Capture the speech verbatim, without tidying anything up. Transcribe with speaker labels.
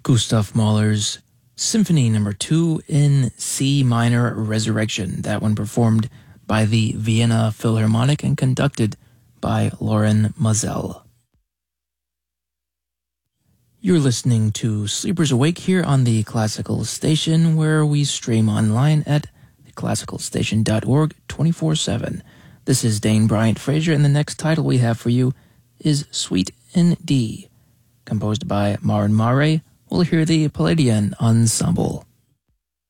Speaker 1: Gustav Mahler's Symphony Number two in C minor, Resurrection. That one performed by the Vienna Philharmonic and conducted by Loren Mazel. You're listening to Sleepers Awake here on the Classical Station, where we stream online at the classical station dot org twenty-four seven. This is Dane Bryant Frazier, and the next title we have for you is Suite in D. Composed by Marin Mare, we'll hear the Palladian Ensemble.